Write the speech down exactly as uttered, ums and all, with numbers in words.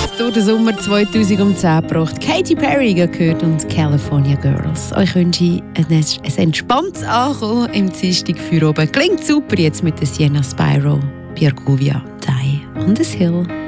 durch den Sommer zweitausendzehn gebracht. Katy Perry gehört und California Girls. Euch wünsche ich ein, ein entspanntes Ankommen im Dienstag für oben. Klingt super jetzt mit der Sienna Spyro, Piergovia, Die on this Hill.